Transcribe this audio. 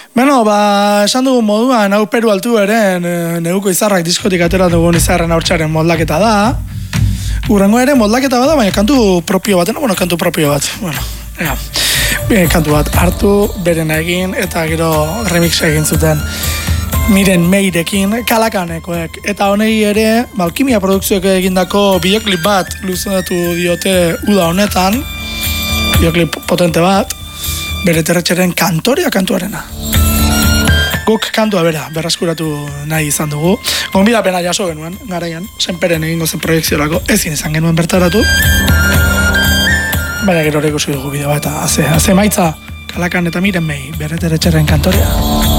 Bueno, esan dugun moduan, hau Peru altu eren, Neguko Izarrak diskotik atera dugun Izarren haurtsaren moldaketa da. Urrengo ere moldaketa bada, baina kantu propio bat, kantu propio bat. Kantu bat hartu, berena egin, eta gero remix egin zuten. Miren Meirekin, Kalakanekoek. Eta honei ere, Alkimia Produkzioek egindako bideoklip bat luzatu diote uda honetan. Bideoklip potente bat, bere terretxeren kantoria kantuarena. Guk kantua berraskuratu nahi izan dugu. Gonbidapena jaso genuen, garaian, senperen egingo zen proiekziorako, ezin izan genuen bertaratu. Baina gero ikusi dugu bideo bat, eta haze maitza, Kalakan eta Miren Mei, bere terretxeren kantoria.